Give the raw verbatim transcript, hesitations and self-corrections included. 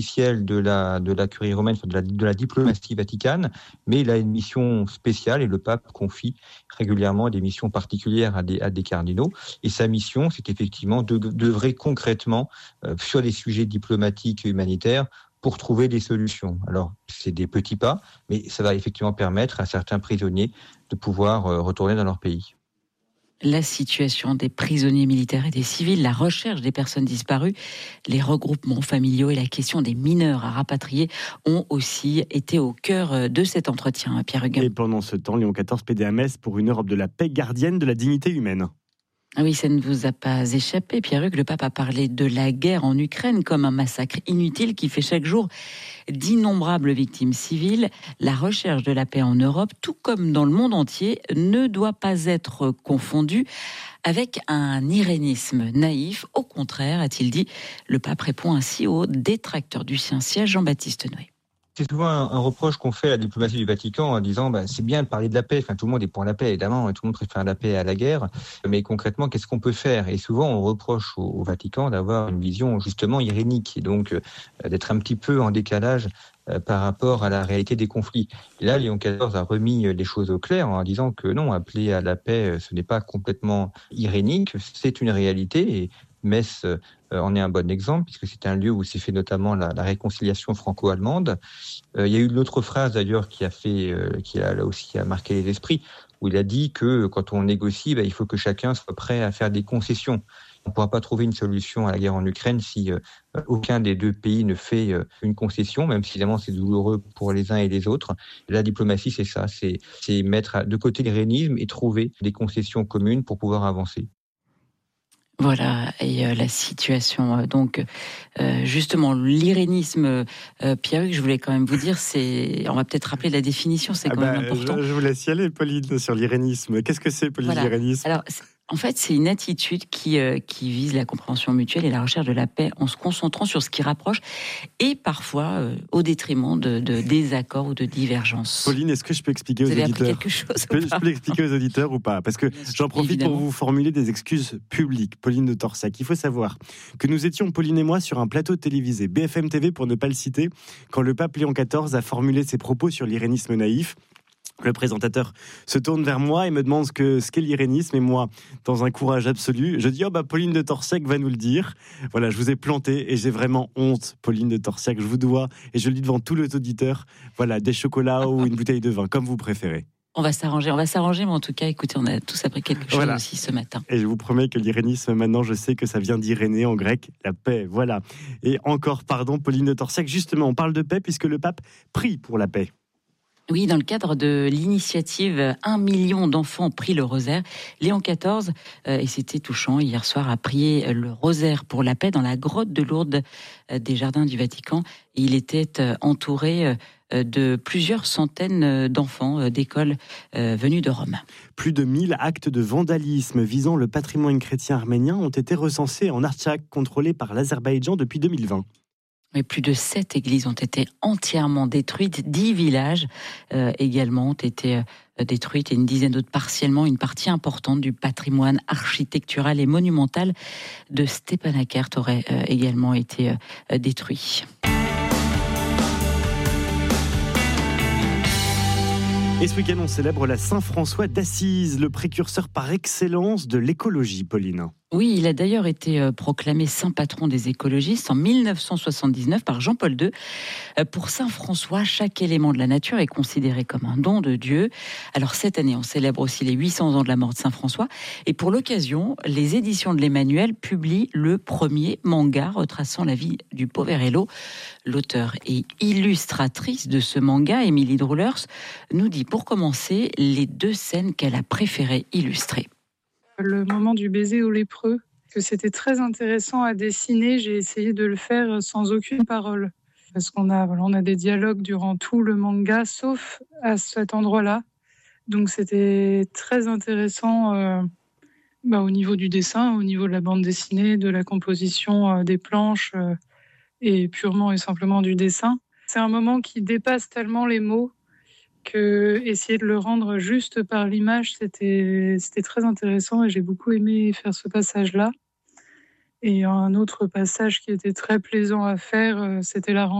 officiel de la, de la curie romaine, de la, de la diplomatie vaticane, mais il a une mission spéciale et le pape confie régulièrement des missions particulières à des, à des cardinaux. Et sa mission, c'est effectivement de, d'œuvrer concrètement euh, sur des sujets diplomatiques et humanitaires pour trouver des solutions. Alors, c'est des petits pas, mais ça va effectivement permettre à certains prisonniers de pouvoir euh, retourner dans leur pays. La situation des prisonniers militaires et des civils, la recherche des personnes disparues, les regroupements familiaux et la question des mineurs à rapatrier ont aussi été au cœur de cet entretien, Pierre Huguin. Et pendant ce temps, Léon quatorze plaidait à Metz pour une Europe de la paix gardienne de la dignité humaine. Ah oui, ça ne vous a pas échappé, Pierre-Hugues. Le pape a parlé de la guerre en Ukraine comme un massacre inutile qui fait chaque jour d'innombrables victimes civiles. La recherche de la paix en Europe, tout comme dans le monde entier, ne doit pas être confondue avec un irénisme naïf. Au contraire, a-t-il dit, le pape répond ainsi aux détracteurs du Saint-Siège, Jean-Baptiste Noé. C'est souvent un, un reproche qu'on fait à la diplomatie du Vatican en disant bah, c'est bien de parler de la paix, enfin tout le monde est pour la paix évidemment, et tout le monde préfère la paix à la guerre, mais concrètement qu'est-ce qu'on peut faire? Et souvent on reproche au, au Vatican d'avoir une vision justement irénique et donc euh, d'être un petit peu en décalage euh, par rapport à la réalité des conflits. Et là, Léon quatorze a remis les choses au clair en disant que non, appeler à la paix, ce n'est pas complètement irénique, c'est une réalité et Metz euh, en est un bon exemple, puisque c'est un lieu où s'est fait notamment la, la réconciliation franco-allemande. Euh, il y a eu une autre phrase d'ailleurs qui a fait, euh, qui a là aussi a marqué les esprits, où il a dit que quand on négocie, ben, il faut que chacun soit prêt à faire des concessions. On ne pourra pas trouver une solution à la guerre en Ukraine si euh, aucun des deux pays ne fait euh, une concession, même si évidemment c'est douloureux pour les uns et les autres. La diplomatie, c'est ça, c'est, c'est mettre de côté l'irénisme et trouver des concessions communes pour pouvoir avancer. Voilà, et euh, la situation, euh, donc, euh, justement, l'irénisme, euh, Pierre-Hugues, je voulais quand même vous dire, c'est, on va peut-être rappeler la définition, c'est ah quand bah, même important. Je, je vous laisse y aller, Pauline, sur l'irénisme. Qu'est-ce que c'est, Pauline, voilà. L'irénisme ? Alors, en fait, c'est une attitude qui, euh, qui vise la compréhension mutuelle et la recherche de la paix en se concentrant sur ce qui rapproche et parfois euh, au détriment de, de désaccords ou de divergences. Pauline, est-ce que je peux expliquer vous aux avez auditeurs appris quelque chose je peux, je peux l'expliquer aux auditeurs ou pas? Parce que j'en profite Évidemment. pour vous formuler des excuses publiques. Pauline de Torsac, il faut savoir que nous étions, Pauline et moi, sur un plateau télévisé, B F M T V pour ne pas le citer, quand le pape Léon quatorze a formulé ses propos sur l'irénisme naïf. Le présentateur se tourne vers moi et me demande ce, que, ce qu'est l'irénisme. Et moi, dans un courage absolu, je dis « Oh bah Pauline de Torsac va nous le dire ». Voilà, je vous ai planté et j'ai vraiment honte, Pauline de Torsac. Je vous dois, et je le dis devant tous les auditeurs, voilà, des chocolats ou une bouteille de vin, comme vous préférez. On va s'arranger, on va s'arranger, mais en tout cas, écoutez, on a tous appris quelque chose voilà. aussi ce matin. Et je vous promets que l'irénisme, maintenant, je sais que ça vient d'Irénée en grec, la paix, voilà. Et encore, pardon, Pauline de Torsac, justement, on parle de paix puisque le pape prie pour la paix. Oui, dans le cadre de l'initiative Un million d'enfants prient le rosaire, Léon quatorze, euh, et c'était touchant, hier soir, a prié le rosaire pour la paix dans la grotte de Lourdes euh, des Jardins du Vatican. Et il était euh, entouré euh, de plusieurs centaines d'enfants euh, d'écoles euh, venus de Rome. Plus de mille actes de vandalisme visant le patrimoine chrétien arménien ont été recensés en Artsakh, contrôlé par l'Azerbaïdjan depuis deux mille vingt. Mais plus de sept églises ont été entièrement détruites, dix villages euh, également ont été euh, détruites et une dizaine d'autres partiellement. Une partie importante du patrimoine architectural et monumental de Stepanakert aurait euh, également été euh, détruit. Et ce week-end, on célèbre la Saint-François d'Assise, le précurseur par excellence de l'écologie, Pauline. Oui, il a d'ailleurs été proclamé saint patron des écologistes en dix-neuf cent soixante-dix-neuf par Jean-Paul deux. Pour saint François, chaque élément de la nature est considéré comme un don de Dieu. Alors cette année, on célèbre aussi les huit cents ans de la mort de saint François. Et pour l'occasion, les éditions de l'Emmanuel publient le premier manga retraçant la vie du Poverello. L'auteur et illustratrice de ce manga, Émilie Droulers, nous dit pour commencer les deux scènes qu'elle a préféré illustrer. Le moment du baiser au lépreux, que c'était très intéressant à dessiner. J'ai essayé de le faire sans aucune parole. Parce qu'on a, voilà, on a des dialogues durant tout le manga, sauf à cet endroit-là. Donc c'était très intéressant euh, bah, au niveau du dessin, au niveau de la bande dessinée, de la composition euh, des planches euh, et purement et simplement du dessin. C'est un moment qui dépasse tellement les mots que essayer de le rendre juste par l'image, c'était, c'était très intéressant et j'ai beaucoup aimé faire ce passage-là. Et un autre passage qui était très plaisant à faire, c'était la